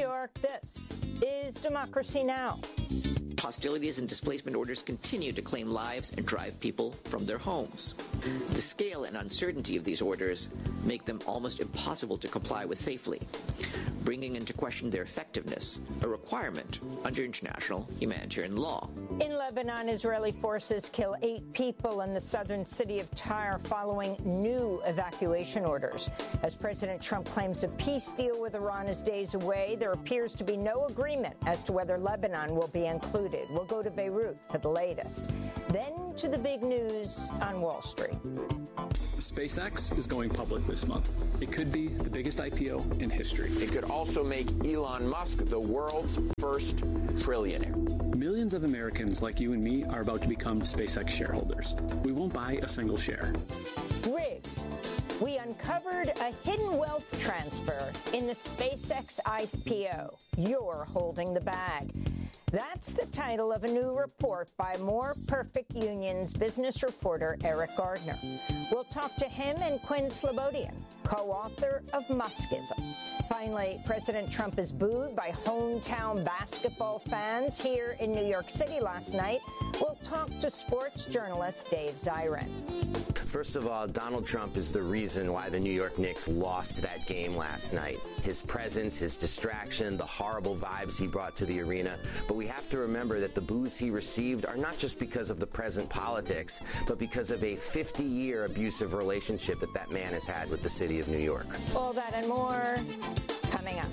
York, this is Democracy Now! Hostilities and displacement orders continue to claim lives and drive people from their homes. The scale and uncertainty of these orders make them almost impossible to comply with safely, bringing into question their effectiveness, a requirement under international humanitarian law. In Lebanon, Israeli forces kill 8 people in the southern city of Tyre following new evacuation orders. As President Trump claims a peace deal with Iran is days away, there appears to be no agreement as to whether Lebanon will be included. We'll go to Beirut for the latest. Then to the big news on Wall Street. SpaceX is going public this month. It could be the biggest IPO in history. It could also make Elon Musk the world's first trillionaire. Millions of Americans like you and me are about to become SpaceX shareholders. We won't buy a single share. Rigged. We uncovered a hidden wealth transfer in the SpaceX IPO. You're holding the bag. That's the title of a new report by More Perfect Union's business reporter Eric Gardner. We'll talk to him and Quinn Slobodian, co-author of Muskism. Finally, President Trump is booed by hometown basketball fans here in New York City last night. We'll talk to sports journalist Dave Zirin. First of all, Donald Trump is the reason why the New York Knicks lost that game last night. His presence, his distraction, the horrible vibes he brought to the arena. But we have to remember that the boos he received are not just because of the present politics, but because of a 50-year abusive relationship that man has had with the city of New York. All that and more coming up.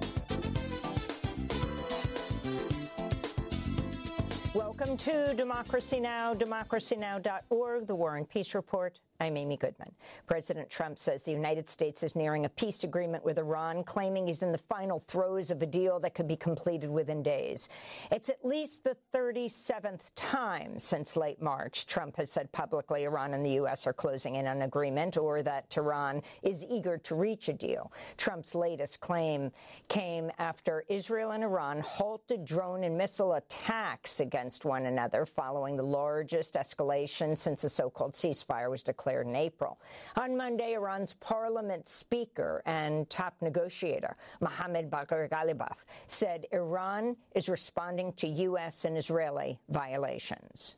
Welcome to Democracy Now!, democracynow.org, the War and Peace Report. I'm Amy Goodman. President Trump says the United States is nearing a peace agreement with Iran, claiming he's in the final throes of a deal that could be completed within days. It's at least the 37th time since late March Trump has said publicly Iran and the U.S. are closing in on an agreement or that Tehran is eager to reach a deal. Trump's latest claim came after Israel and Iran halted drone and missile attacks against one another following the largest escalation since the so-called ceasefire was declared in April. On Monday, Iran's parliament speaker and top negotiator, Mohammad Bagher Ghalibaf, said Iran is responding to U.S. and Israeli violations.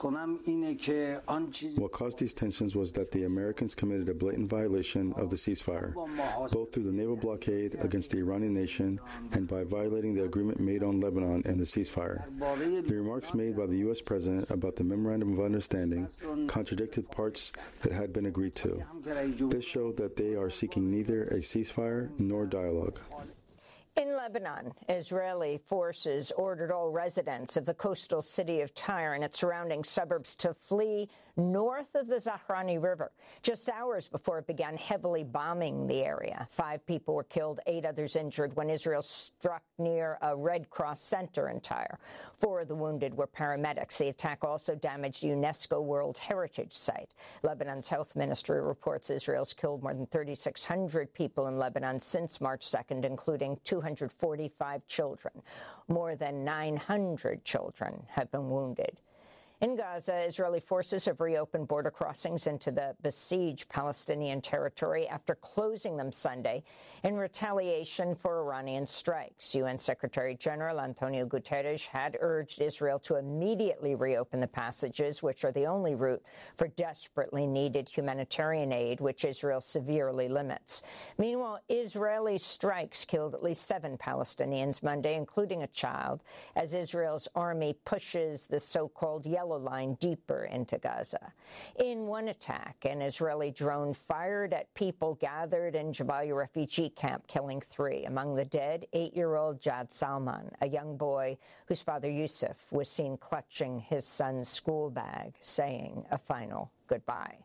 What caused these tensions was that the Americans committed a blatant violation of the ceasefire, both through the naval blockade against the Iranian nation and by violating the agreement made on Lebanon and the ceasefire. The remarks made by the U.S. President about the Memorandum of Understanding contradicted parts that had been agreed to. This showed that they are seeking neither a ceasefire nor dialogue. In Lebanon, Israeli forces ordered all residents of the coastal city of Tyre and its surrounding suburbs to flee north of the Zahrani River, just hours before it began heavily bombing the area. 5 people were killed, 8 others injured when Israel struck near a Red Cross center in Tyre. 4 of the wounded were paramedics. The attack also damaged a UNESCO World Heritage Site. Lebanon's health ministry reports Israel's killed more than 3,600 people in Lebanon since March 2nd, including 245 children. More than 900 children have been wounded. In Gaza, Israeli forces have reopened border crossings into the besieged Palestinian territory after closing them Sunday in retaliation for Iranian strikes. UN Secretary General Antonio Guterres had urged Israel to immediately reopen the passages, which are the only route for desperately needed humanitarian aid, which Israel severely limits. Meanwhile, Israeli strikes killed at least 7 Palestinians Monday, including a child, as Israel's army pushes the so-called Yellow Line deeper into Gaza. In one attack, an Israeli drone fired at people gathered in Jabalia refugee camp, killing 3. Among the dead, 8-year-old Jad Salman, a young boy whose father Yusuf was seen clutching his son's school bag, saying a final goodbye.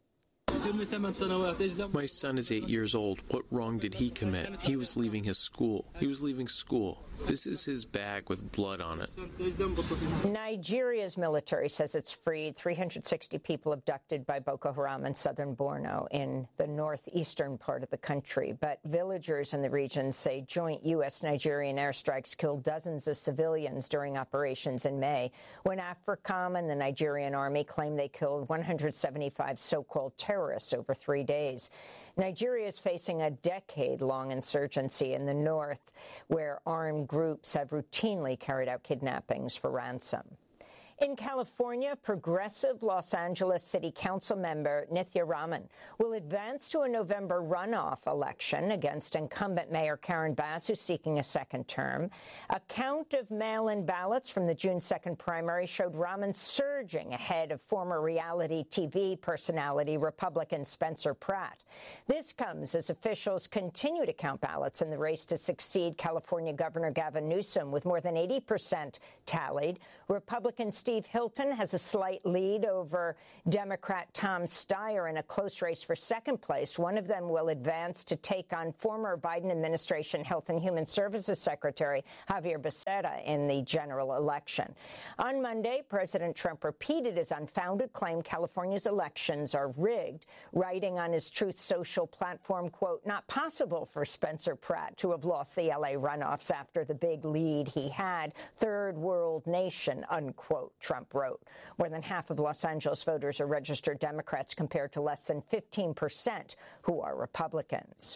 My son is 8 years old. What wrong did he commit? He was leaving his school. He was leaving school. This is his bag with blood on it. Nigeria's military says it's freed 360 people abducted by Boko Haram in southern Borno in the northeastern part of the country. But villagers in the region say joint U.S.-Nigerian airstrikes killed dozens of civilians during operations in May, when AFRICOM and the Nigerian army claimed they killed 175 so-called terrorists terrorists over 3 days. Nigeria is facing a decade-long insurgency in the north, where armed groups have routinely carried out kidnappings for ransom. In California, progressive Los Angeles City Council member Nithya Raman will advance to a November runoff election against incumbent Mayor Karen Bass, who's seeking a second term. A count of mail-in ballots from the June 2nd primary showed Raman surging ahead of former reality TV personality Republican Spencer Pratt. This comes as officials continue to count ballots in the race to succeed California Governor Gavin Newsom, with more than 80% tallied. Republican Steve Hilton has a slight lead over Democrat Tom Steyer in a close race for second place. One of them will advance to take on former Biden administration Health and Human Services Secretary Javier Becerra in the general election. On Monday, President Trump repeated his unfounded claim California's elections are rigged, writing on his Truth Social platform, quote, "Not possible for Spencer Pratt to have lost the L.A. runoffs after the big lead he had. Third world nation," unquote. Trump wrote. More than half of Los Angeles voters are registered Democrats, compared to less than 15% who are Republicans.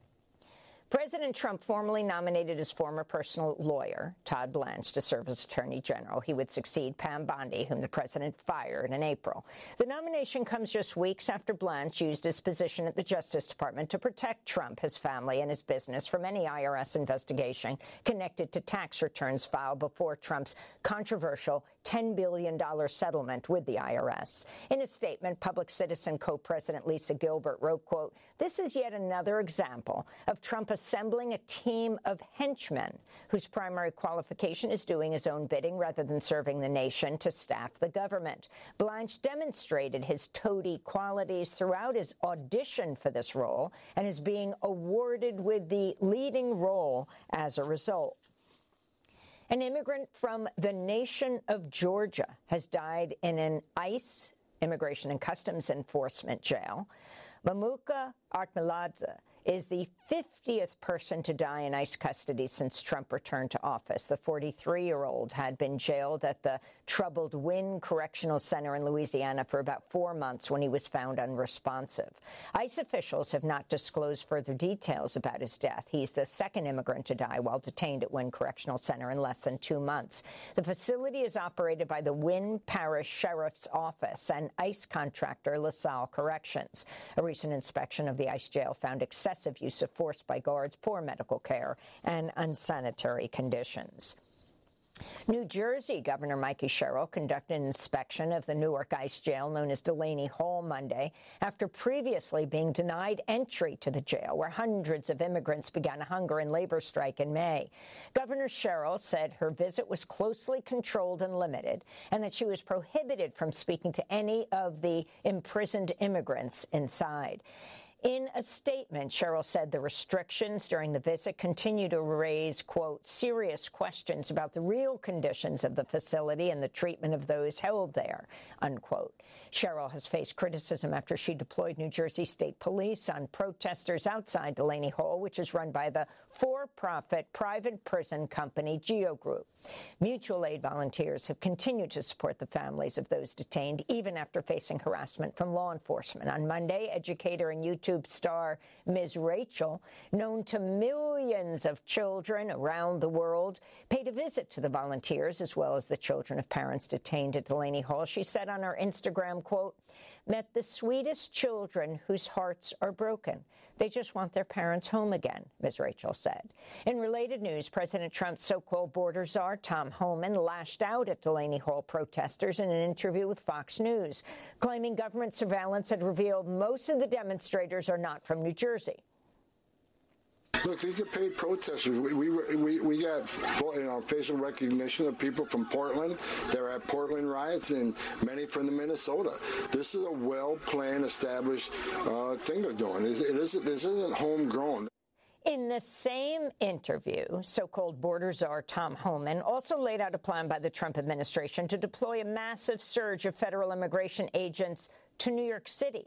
President Trump formally nominated his former personal lawyer, Todd Blanche, to serve as Attorney General. He would succeed Pam Bondi, whom the president fired in April. The nomination comes just weeks after Blanche used his position at the Justice Department to protect Trump, his family, and his business from any IRS investigation connected to tax returns filed before Trump's controversial $10 billion settlement with the IRS. In a statement, Public Citizen co-president Lisa Gilbert wrote, quote, "This is yet another example of Trump assembling a team of henchmen whose primary qualification is doing his own bidding rather than serving the nation to staff the government." Blanche demonstrated his toady qualities throughout his audition for this role and is being awarded with the leading role as a result. An immigrant from the nation of Georgia has died in an ICE, Immigration and Customs Enforcement jail. Mamuka Artmeladze is the 50th person to die in ICE custody since Trump returned to office. The 43-year-old had been jailed at the troubled Wynn Correctional Center in Louisiana for about 4 months when he was found unresponsive. ICE officials have not disclosed further details about his death. He's the second immigrant to die while detained at Wynn Correctional Center in less than 2 months. The facility is operated by the Wynn Parish Sheriff's Office and ICE contractor LaSalle Corrections. A recent inspection of the ICE jail found excessive use of force by guards, poor medical care, and unsanitary conditions. New Jersey Governor Mikey Sherrill conducted an inspection of the Newark ICE jail known as Delaney Hall Monday after previously being denied entry to the jail, where hundreds of immigrants began a hunger and labor strike in May. Governor Sherrill said her visit was closely controlled and limited, and that she was prohibited from speaking to any of the imprisoned immigrants inside. In a statement, Sherrill said the restrictions during the visit continue to raise, quote, "serious questions about the real conditions of the facility and the treatment of those held there," unquote. Sherrill has faced criticism after she deployed New Jersey State Police on protesters outside Delaney Hall, which is run by the for-profit private prison company Geo Group. Mutual aid volunteers have continued to support the families of those detained, even after facing harassment from law enforcement. On Monday, educator and YouTube star Ms. Rachel, known to millions of children around the world, paid a visit to the volunteers as well as the children of parents detained at Delaney Hall. She said on her Instagram, quote, "Met the sweetest children whose hearts are broken. They just want their parents home again," Ms. Rachel said. In related news, President Trump's so-called border czar, Tom Homan, lashed out at Delaney Hall protesters in an interview with Fox News, claiming government surveillance had revealed most of the demonstrators are not from New Jersey. Look, these are paid protesters. We got facial recognition of people from Portland. They're at Portland riots, and many from the Minnesota. This is a well-planned, established thing they're doing. This isn't homegrown. In the same interview, so-called border czar Tom Homan also laid out a plan by the Trump administration to deploy a massive surge of federal immigration agents to New York City.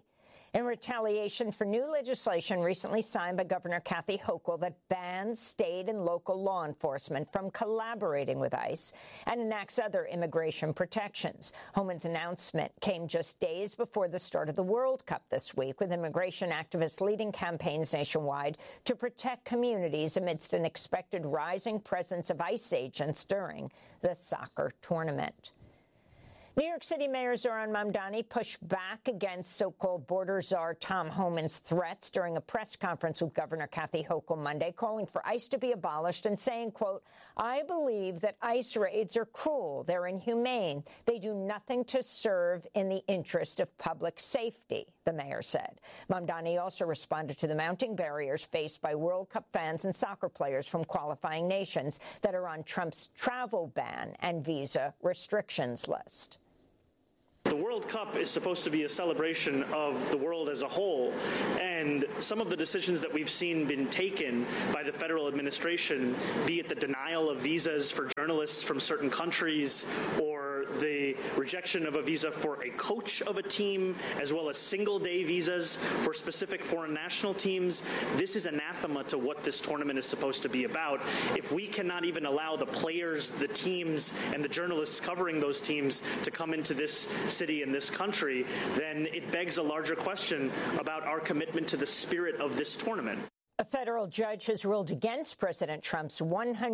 In retaliation for new legislation recently signed by Governor Kathy Hochul that bans state and local law enforcement from collaborating with ICE and enacts other immigration protections. Homan's announcement came just days before the start of the World Cup this week, with immigration activists leading campaigns nationwide to protect communities amidst an expected rising presence of ICE agents during the soccer tournament. New York City Mayor Zohran Mamdani pushed back against so-called border czar Tom Homan's threats during a press conference with Governor Kathy Hochul Monday, calling for ICE to be abolished and saying, quote, "I believe that ICE raids are cruel. They're inhumane. They do nothing to serve in the interest of public safety," the mayor said. Mamdani also responded to the mounting barriers faced by World Cup fans and soccer players from qualifying nations that are on Trump's travel ban and visa restrictions list. The World Cup is supposed to be a celebration of the world as a whole, and some of the decisions that we've seen been taken by the federal administration, be it the denial of visas for journalists from certain countries or the rejection of a visa for a coach of a team, as well as single-day visas for specific foreign national teams, this is anathema to what this tournament is supposed to be about. If we cannot even allow the players, the teams, and the journalists covering those teams to come into this city and this country, then it begs a larger question about our commitment to the spirit of this tournament. A federal judge has ruled against President Trump's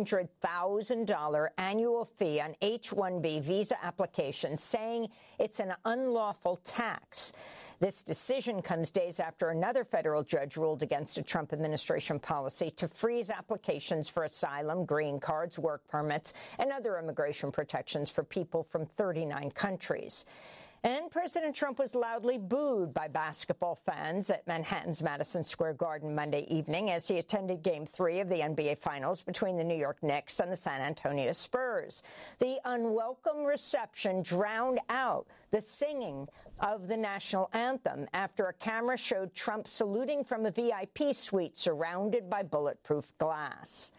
$100,000 annual fee on H-1B visa applications, saying it's an unlawful tax. This decision comes days after another federal judge ruled against a Trump administration policy to freeze applications for asylum, green cards, work permits, and other immigration protections for people from 39 countries. And President Trump was loudly booed by basketball fans at Manhattan's Madison Square Garden Monday evening as he attended Game 3 of the NBA Finals between the New York Knicks and the San Antonio Spurs. The unwelcome reception drowned out the singing of the national anthem after a camera showed Trump saluting from a VIP suite surrounded by bulletproof glass.